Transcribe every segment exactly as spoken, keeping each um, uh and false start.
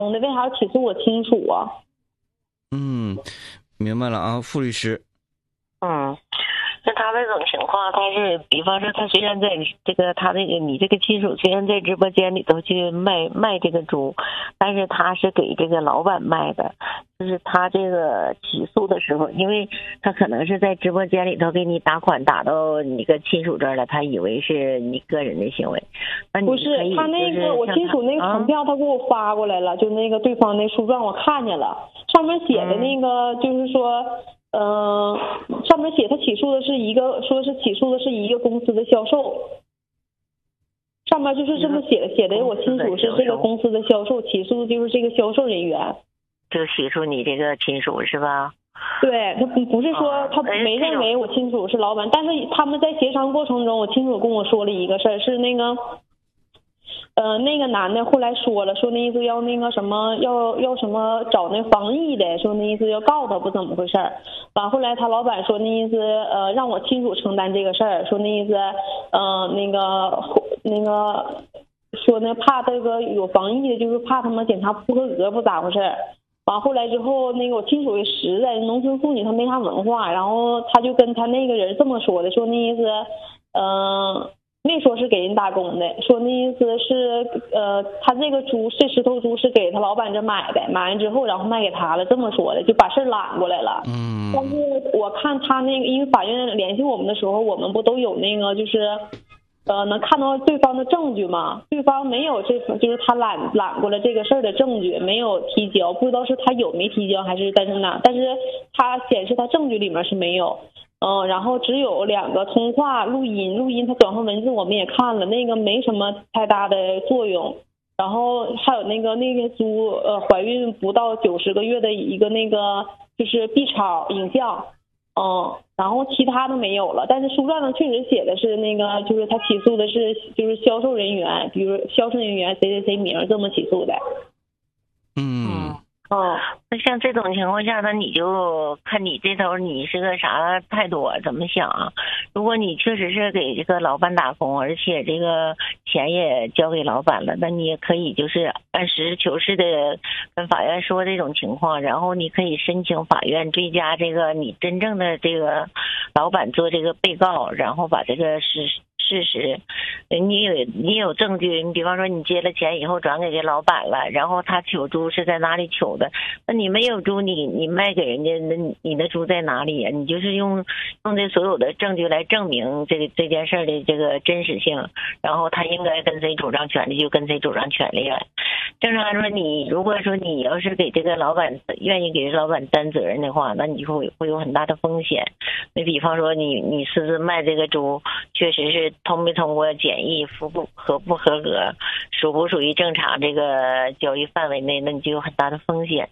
的，为啥要起诉我亲属啊？ 嗯，明白了啊，傅律师。 嗯，那他这种情况，他是比方说他虽然在这个他这个你这个亲属虽然在直播间里头去卖卖这个猪，但是他是给这个老板卖的，就是他这个起诉的时候，因为他可能是在直播间里头给你打款打到你个亲属这儿了，他以为是你个人的行为。那你不是他那个我亲属那个传票他给我发过来了，就那个对方那诉状我看见了，上面写的那个就是说。嗯、呃，上面写他起诉的是一个，说是起诉的是一个公司的销售，上面就是这么写的，写的我亲属是这个公司的销售，起诉的就是这个销售人员， 就起诉你这个亲属是吧？ 对，他不不是说他没认为我亲属是老板，但是他们在协商过程中，我亲属跟我说了一个事儿，是那个。呃，那个男的后来说了，说那意思要那个什么，要要什么找那防疫的，说那意思要告他不怎么回事儿。完后来他老板说那意思，呃，让我亲属承担这个事儿，说那意思，呃，那个那个说那怕这个有防疫的，就是怕他们检查不合格不咋回事儿。完后来之后，那个我亲属也实在，农村妇女她没啥文化，然后他就跟他那个人这么说的，说那意思，嗯、呃。没说是给人打工的，说那意思是，呃，他这个猪这十头猪是给他老板这买的，买完之后然后卖给他了，这么说的，就把事揽过来了。 嗯。 但是我看他那个，因为法院联系我们的时候，我们不都有那个就是，呃，能看到对方的证据吗？对方没有这，就是他揽揽过来这个事儿的证据，没有提交，不知道是他有没提交还是在哪，但是他显示他证据里面是没有。嗯，然后只有两个通话录音，录音它转换文字我们也看了，那个没什么太大的作用。然后还有那个那个猪呃怀孕不到九十个月的一个那个就是 B 超影像，嗯，然后其他的没有了。但是诉状上确实写的是那个就是他起诉的是就是销售人员，比如销售人员谁谁谁名这么起诉的。 嗯。 哦，那像这种情况下，那你就看你这头你是个啥态度啊？怎么想啊？如果你确实是给这个老板打工，而且这个钱也交给老板了，那你也可以就是按实事求是的跟法院说这种情况，然后你可以申请法院追加这个你真正的这个老板做这个被告，然后把这个事事实，你有你有证据，你比方说你接了钱以后转给这老板了，然后他取猪是在哪里取的？那你没有猪，你你卖给人家，那你的猪在哪里呀？你就是用用这所有的证据来证明这个这件事的这个真实性，然后他应该跟谁主张权利就跟谁主张权利了。正常来说，你如果说你要是给这个老板愿意给老板担责任的话，那你会会有很大的风险。你比方说你你私自卖这个猪，确实是通没通过检疫，符不合不合格，属不属于正常这个交易范围内，那你就有很大的风险。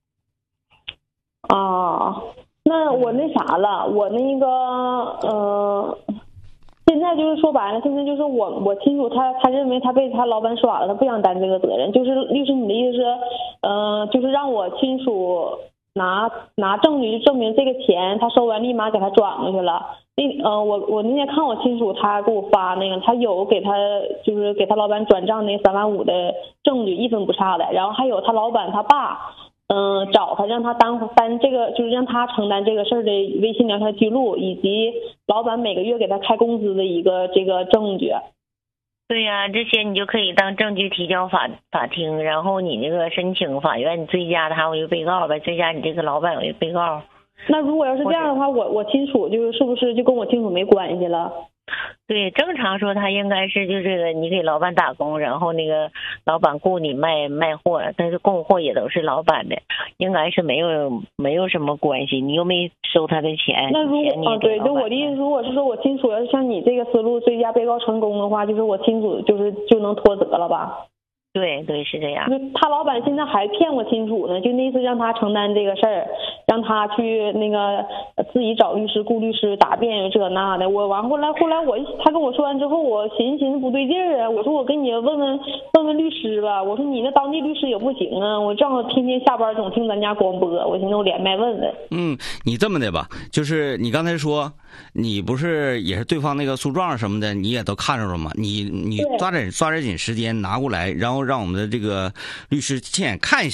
啊，那我那啥了，我那个呃，现在就是说白了，现在就是我我亲属他他认为他被他老板耍了，他不想担这个责任。就是律师，你的意思是，呃，就是让我亲属拿拿证据证明这个钱他收完立马给他转过去了。那呃，我我那天看我亲属他给我发那个，他有给他就是给他老板转账那三万五的证据，一分不差的。然后还有他老板他爸。嗯、呃，找他让他担担这个，就是让他承担这个事儿的微信聊天记录，以及老板每个月给他开工资的一个这个证据。 对呀、啊，这些你就可以当证据提交法法庭，然后你那个申请法院追加他为被告呗，追加你这个老板为被告。 那如果要是这样的话，我我亲属就是是不是就跟我亲属没关系了？ 对，正常说他应该是就这个你给老板打工，然后那个老板雇你卖卖货，但是供货也都是老板的，应该是没有没有什么关系，你又没收他的钱。 那如果啊，对，就我的意思，如果是说我亲属要是像你这个思路追加被告成功的话，就是我亲属就是就能脱责了吧？ 对对，是这样。 他老板现在还骗我亲属呢，就那意思让他承担这个事儿，然让他去那个自己找律师雇律师答辩这那的。我完后来后来我他跟我说完之后，我寻思寻思不对劲儿啊，我说我跟你问问问问律师吧，我说你那当地律师也不行啊，我正好天天下班总听咱家广播，我寻思我连麦问问。 嗯，你这么的吧，就是你刚才说你不是也是对方那个诉状什么的，你也都看着了吗？你你抓点抓点紧时间拿过来，然后让我们的这个律师亲眼看一下。